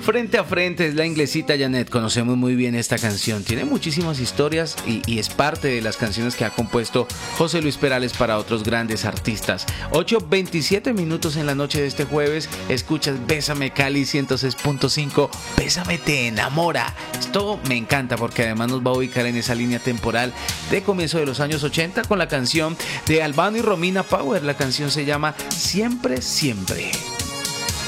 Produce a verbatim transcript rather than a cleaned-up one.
Frente a frente es la inglesita Janet. Conocemos muy bien esta canción. Tiene muchísimas historias y, y es parte de las canciones que ha compuesto José Luis Perales para otros grandes artistas. ocho veintisiete minutos en la noche de este jueves. Escuchas Bésame Cali ciento seis punto cinco. Bésame te enamora. Esto me encanta porque además nos va a ubicar en esa línea temporal de comienzo de los años ochenta con la canción de Albano y Romina Power. La canción se llama Siempre, Siempre.